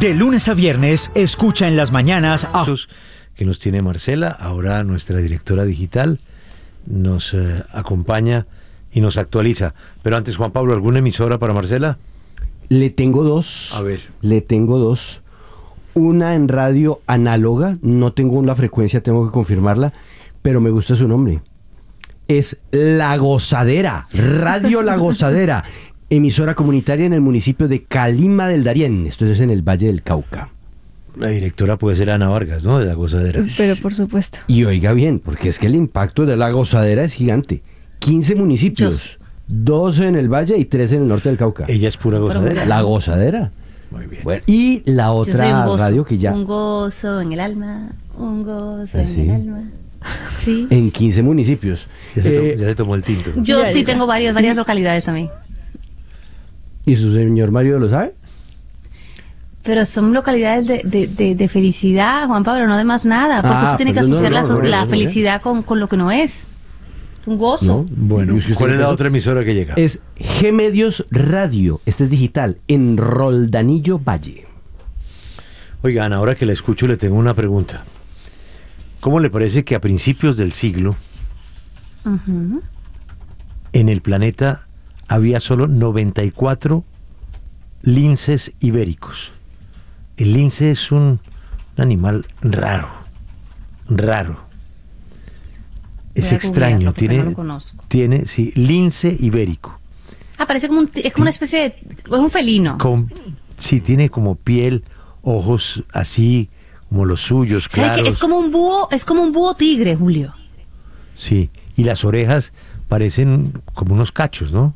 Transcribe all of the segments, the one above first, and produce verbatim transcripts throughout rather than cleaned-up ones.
De lunes a viernes, escucha en las mañanas a... que nos tiene Marcela, ahora nuestra directora digital, nos eh, acompaña y nos actualiza. Pero antes, Juan Pablo, ¿alguna emisora para Marcela? Le tengo dos. A ver. Le tengo dos. Una en radio análoga, no tengo la frecuencia, tengo que confirmarla, pero me gusta su nombre. Es La Gozadera, Radio La Gozadera, emisora comunitaria en el municipio de Calima del Darién, esto es en el Valle del Cauca. La directora puede ser Ana Vargas, ¿no? De La Gozadera. Pero por supuesto. Y oiga bien, porque es que el impacto de La Gozadera es gigante. quince municipios, doce en el Valle y tres en el norte del Cauca. Ella es pura gozadera. La Gozadera. Muy bien. Bueno, y la otra gozo, radio que ya... Un gozo en el alma, un gozo ¿Ah, en sí? el alma. Sí. En quince municipios. Ya se, Eh, to- ya se tomó el tinto. Yo Ya, sí ya. tengo varias, varias localidades también. ¿Y su señor marido lo sabe? Pero son localidades de, de, de, de felicidad, Juan Pablo, no de más nada. Porque Ah, usted tiene que pues no, asociar no, la, no, no, la no, felicidad con, con lo que no es. Es un gozo. No. Bueno, ¿Y es que usted ¿cuál es la empezó? otra emisora que llega? Es G Medios Radio, este es digital, en Roldanillo Valle. Oigan, ahora que la escucho le tengo una pregunta. ¿Cómo le parece que a principios del siglo Ujú. en el planeta había solo noventa y cuatro linces ibéricos? El lince es un, un animal raro, raro. Es Voy a extraño, googlearlo, porque tiene, no lo conozco. tiene, sí, lince ibérico. Ah, parece como un, t- es como una especie de... Es un felino. Con, sí, tiene como piel, ojos así, como los suyos, ¿Sabe claros. qué? Es como un búho, es como un búho tigre, Julio. Sí, y las orejas parecen como unos cachos, ¿no?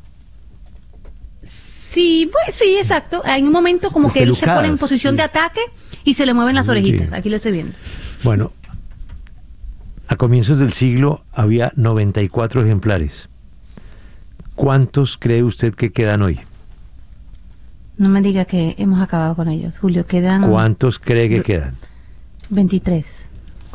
Sí, pues sí, exacto. Hay un momento como que él se pone en Despelucadas, posición sí. de ataque y se le mueven las Sí. orejitas. Aquí lo estoy viendo. Bueno, a comienzos del siglo había noventa y cuatro ejemplares. ¿Cuántos cree usted que quedan hoy? No me diga que hemos acabado con ellos, Julio. Quedan ¿Cuántos cree que quedan? veintitrés.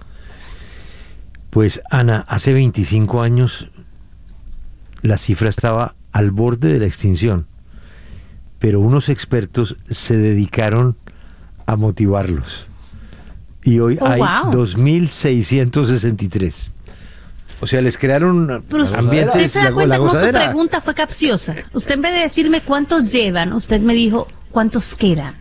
Pues Ana, hace veinticinco años la cifra estaba al borde de la extinción, pero unos expertos se dedicaron a motivarlos. Y hoy Oh, hay wow. dos mil seiscientos sesenta y tres. O sea, les crearon Pero usted ambientes... se da la- cuenta la cómo su gozadera. pregunta fue capciosa. Usted en vez de decirme cuántos llevan, usted me dijo cuántos quedan.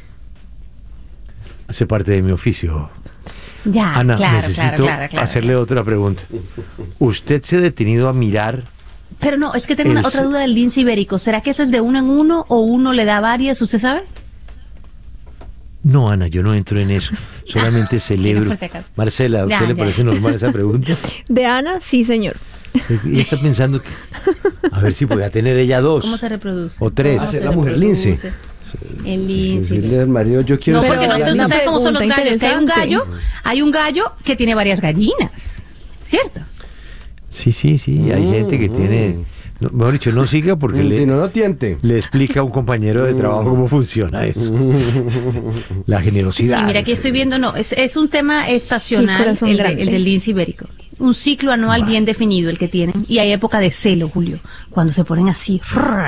Hace parte de mi oficio. Ya, Ana, claro, necesito claro, claro, claro. hacerle otra pregunta. ¿Usted se ha detenido a mirar? Pero no, es que tengo una El otra se- duda del lince ibérico. ¿Será que eso es de uno en uno o uno le da varias? ¿Usted sabe? No, Ana, yo no entro en eso. Solamente celebro. por si acaso. Marcela, ¿a usted Ya, le ya. parece normal esa pregunta? De Ana, sí, señor. Ella está pensando que... A ver si podía tener ella dos. ¿Cómo se reproduce? O tres. ¿Cómo Hacer se la mujer reproduce? lince. El lince. Decirle al marido, yo quiero No, ser porque no sé, Pero usted una sabe cómo son los pregunta gallos. Que hay un interesante. gallo, hay un gallo que tiene varias gallinas, ¿cierto? Sí, sí, sí. Hay Mm, gente que mm. tiene... no, mejor dicho, no siga porque Si le, no, no tiente. le explica a un compañero de trabajo cómo funciona eso. La generosidad. Sí, mira, aquí estoy viendo, no, es, es un tema estacional, corazón el, de- grande. el del lince ibérico. Un ciclo anual bien definido el que tienen. Y hay época de celo, Julio, cuando se ponen así.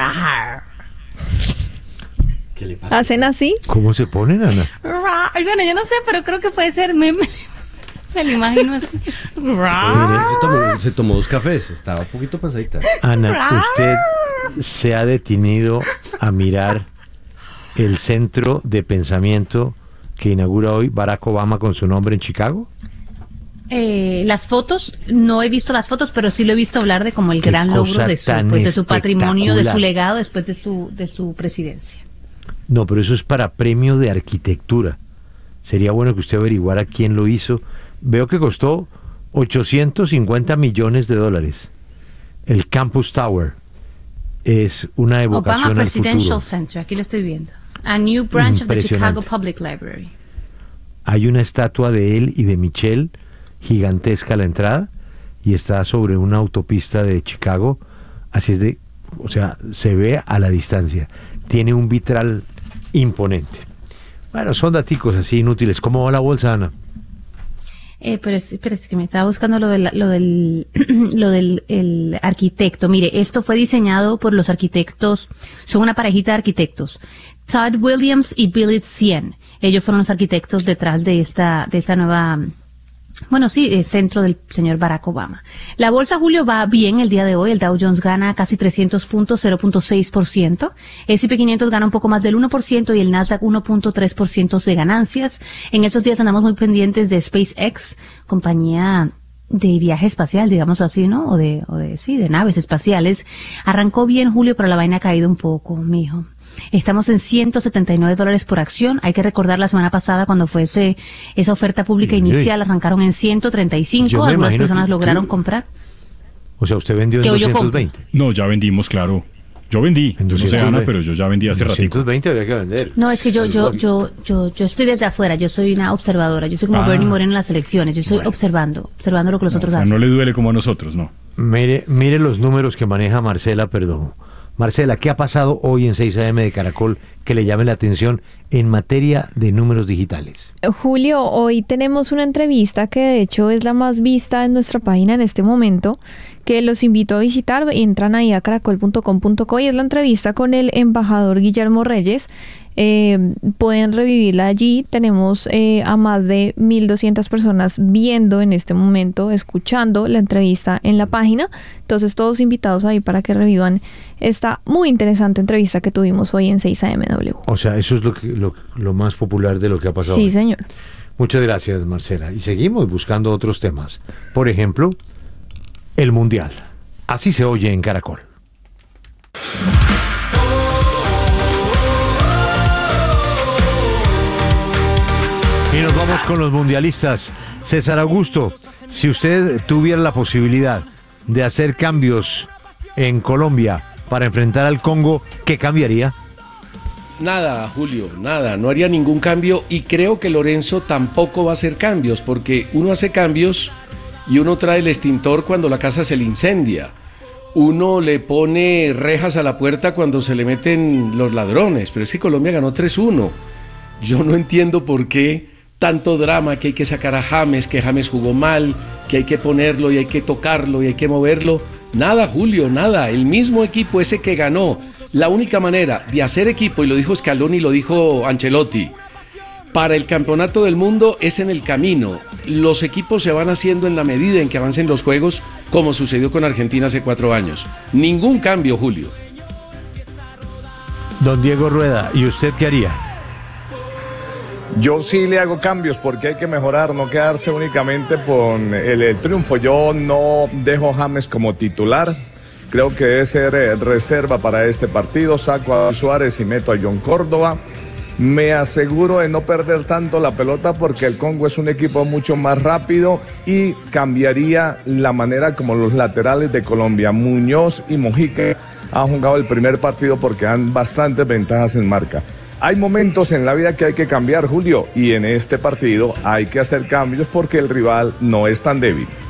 ¿Qué le pasa? ¿Hacen así? ¿Cómo se ponen, Ana? Ay, bueno, yo no sé, pero creo que puede ser, me, me, me lo imagino así. Se tomó, se tomó dos cafés, estaba un poquito pasadita. Ana, ¿usted se ha detenido a mirar el centro de pensamiento que inaugura hoy Barack Obama con su nombre en Chicago? Eh, las fotos, no he visto las fotos, pero sí lo he visto hablar de como el Qué gran logro cosa de su, tan pues, de su patrimonio, de su espectacular. legado después de su, de su presidencia. No, pero eso es para premio de arquitectura. Sería bueno que usted averiguara quién lo hizo. Veo que costó ochocientos cincuenta millones de dólares. El Campus Tower es una evocación Obama al Presidential futuro. Center, aquí lo estoy viendo. A new branch of the Impresionante. Chicago Public Library. Hay una estatua de él y de Michelle gigantesca a la entrada y está sobre una autopista de Chicago. Así es de, o sea, se ve a la distancia. Tiene un vitral imponente. Bueno, son daticos así inútiles. ¿Cómo va la bolsa, Ana? Eh, pero, es, pero es que me estaba buscando lo, de la- lo del, lo del el arquitecto. Mire, esto fue diseñado por los arquitectos, son una parejita de arquitectos. Todd Williams y Billy Cien. Ellos fueron los arquitectos detrás de esta, de esta nueva, bueno, sí, eh, centro del señor Barack Obama. La bolsa, Julio, va bien el día de hoy. El Dow Jones gana casi trescientos puntos, cero punto seis por ciento. El ese and pe quinientos gana un poco más del uno por ciento y el Nasdaq uno punto tres por ciento de ganancias. En estos días andamos muy pendientes de SpaceX, compañía de viaje espacial, digamos así, ¿no? O de, o de, sí, de naves espaciales. Arrancó bien, Julio, pero la vaina ha caído un poco, mijo. Estamos en ciento setenta y nueve dólares por acción. Hay que recordar la semana pasada cuando fue ese, esa oferta pública inicial, arrancaron en ciento treinta y cinco. Algunas personas que, lograron que, comprar. O sea, ¿usted vendió en doscientos veinte? No, ya vendimos, claro. Yo vendí, no sé Ana, pero yo ya vendí hace ratito. doscientos veinte había que vender. No, es que yo, yo, yo, yo, yo estoy desde afuera, yo soy una observadora, yo soy como ah. Bernie Moreno en las elecciones, yo estoy bueno. observando, observando lo que los no, otros o sea, hacen. No le duele como a nosotros, ¿no? Mire, mire los números que maneja Marcela Perdomo. Marcela, ¿qué ha pasado hoy en seis a eme de Caracol que le llame la atención en materia de números digitales? Julio, hoy tenemos una entrevista que de hecho es la más vista en nuestra página en este momento, que los invito a visitar. Entran ahí a caracol punto com punto co y es la entrevista con el embajador Guillermo Reyes. Eh, pueden revivirla allí. Tenemos eh, a más de mil doscientas personas viendo en este momento, escuchando la entrevista en la página. Entonces todos invitados ahí para que revivan esta muy interesante entrevista que tuvimos hoy en seis a eme doble u. O sea, eso es lo, que, lo, lo más popular de lo que ha pasado. Sí, hoy. Señor. Muchas gracias, Marcela. Y seguimos buscando otros temas. Por ejemplo, el Mundial. Así se oye en Caracol. Y nos vamos con los mundialistas. César Augusto, si usted tuviera la posibilidad de hacer cambios en Colombia para enfrentar al Congo, ¿qué cambiaría? Nada, Julio, nada, no haría ningún cambio y creo que Lorenzo tampoco va a hacer cambios porque uno hace cambios y uno trae el extintor cuando la casa se le incendia. Uno le pone rejas a la puerta cuando se le meten los ladrones, pero es que Colombia ganó tres uno. Yo no entiendo por qué tanto drama, que hay que sacar a James, que James jugó mal, que hay que ponerlo y hay que tocarlo y hay que moverlo. Nada, Julio, nada. El mismo equipo ese que ganó. La única manera de hacer equipo, y lo dijo Scaloni y lo dijo Ancelotti, para el campeonato del mundo es en el camino. Los equipos se van haciendo en la medida en que avancen los juegos, como sucedió con Argentina hace cuatro años. Ningún cambio, Julio. Don Diego Rueda, ¿y usted qué haría? Yo sí le hago cambios porque hay que mejorar, no quedarse únicamente con el, el triunfo. Yo no dejo a James como titular, creo que debe ser eh, reserva para este partido. Saco a Suárez y meto a John Córdoba. Me aseguro de no perder tanto la pelota porque el Congo es un equipo mucho más rápido y cambiaría la manera como los laterales de Colombia, Muñoz y Mojica, han jugado el primer partido porque dan bastantes ventajas en marca. Hay momentos en la vida que hay que cambiar, Julio, y en este partido hay que hacer cambios porque el rival no es tan débil.